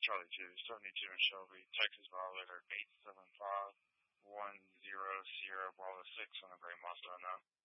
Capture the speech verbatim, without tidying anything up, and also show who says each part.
Speaker 1: Charlie two, seventy-two in Shelby, Texas violator eight seven five one zero Sierra Bravo six on the Great Moss Unknown.